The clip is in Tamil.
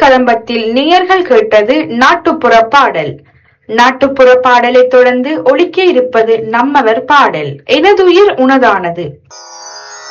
கதம்பத்தில் நேயர்கள் கேட்டது நாட்டுப்புற பாடல். நாட்டுப்புற பாடலை தொடர்ந்து ஒலிக்க இருப்பது நம்மவர் பாடல். எனதுயிர் உனதானது.